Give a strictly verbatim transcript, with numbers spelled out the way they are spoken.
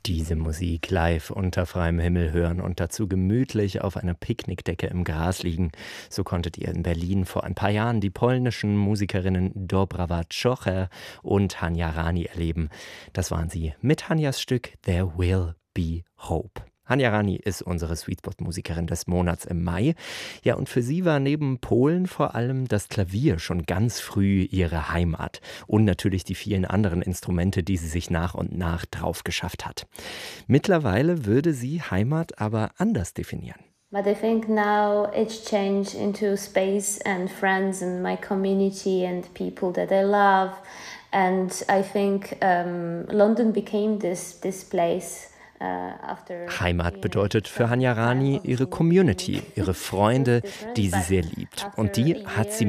Diese Musik live unter freiem Himmel hören und dazu gemütlich auf einer Picknickdecke im Gras liegen. So konntet ihr in Berlin vor ein paar Jahren die polnischen Musikerinnen Dobrava Czocher und Hania Rani erleben. Das waren sie mit Hanias Stück There Will Be Hope. Hania Rani ist unsere Sweetspot-Musikerin des Monats im Mai. Ja, und für sie war neben Polen vor allem das Klavier schon ganz früh ihre Heimat. Und natürlich die vielen anderen Instrumente, die sie sich nach und nach drauf geschafft hat. Mittlerweile würde sie Heimat aber anders definieren. But I think now it's changed into space and friends and my community and people that I love. And I think um, London became this, this place. Heimat bedeutet für Hania Rani ihre Community, ihre Freunde, die sie sehr liebt. Und die hat sie